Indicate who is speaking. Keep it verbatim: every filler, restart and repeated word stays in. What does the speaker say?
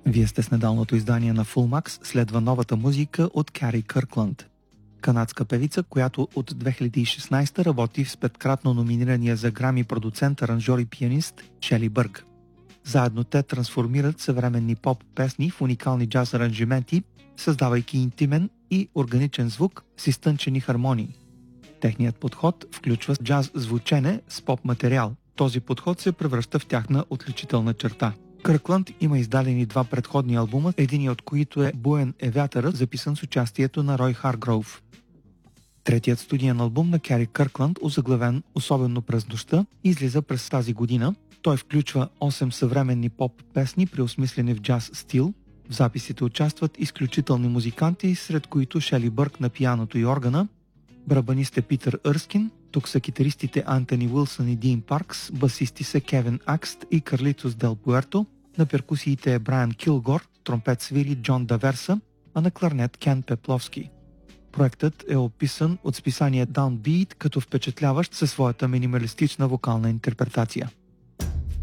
Speaker 1: Вие сте с недалното издание на Fullmax, следва новата музика от Кари Къркланд. Канадска певица, която от две хиляди и шестнадесета работи с петкратно номинирания за Грами продуцент, аранжьор и пианист Шели Бърг. Заедно те трансформират съвременни поп песни в уникални джаз аранжименти, създавайки интимен и органичен звук с изтънчени хармонии. Техният подход включва джаз звучене с поп материал. Този подход се превръща в тяхна отличителна черта. Къркланд има издадени два предходни албума, един от които е Буен е вятърът, записан с участието на Рой Харгроув. Третият студиен албум на Кари Къркланд, озаглавен "Особено през нощта", излиза през тази година. Той включва осем съвременни поп песни, преосмислени в джаз стил. В записите участват изключителни музиканти, сред които Шели Бърг на пианото и органа, барабанист е ПитърЪрскин, тук са китаристите Антони Уилсън и Дин Паркс, басисти са Кевин Акст и Карлитос Дел Пуерто, на перкусиите е Брайан Килгор, тромпет свири Джон Даверса, а на кларнет Кен Пепловски. Проектът е описан от списание Downbeat като впечатляващ със своята минималистична вокална интерпретация.